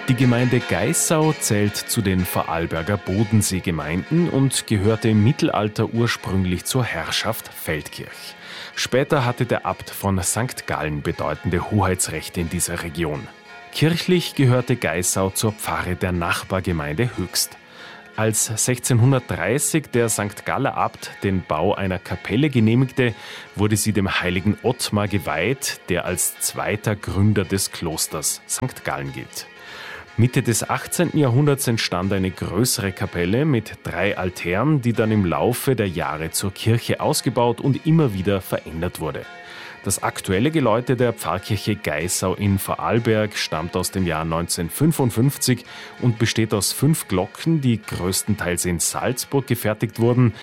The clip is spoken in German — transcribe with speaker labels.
Speaker 1: Die Gemeinde Geissau zählt zu den Vorarlberger Bodenseegemeinden und gehörte im Mittelalter ursprünglich zur Herrschaft Feldkirch. Später hatte der Abt von St. Gallen bedeutende Hoheitsrechte in dieser Region. Kirchlich gehörte Geissau zur Pfarre der Nachbargemeinde Höchst. Als 1630 der St. Galler Abt den Bau einer Kapelle genehmigte, wurde sie dem heiligen Ottmar geweiht, der als zweiter Gründer des Klosters St. Gallen gilt. Mitte des 18. Jahrhunderts entstand eine größere Kapelle mit 3 Altären, die dann im Laufe der Jahre zur Kirche ausgebaut und immer wieder verändert wurde. Das aktuelle Geläute der Pfarrkirche Geissau in Vorarlberg stammt aus dem Jahr 1955 und besteht aus 5 Glocken, die größtenteils in Salzburg gefertigt wurden.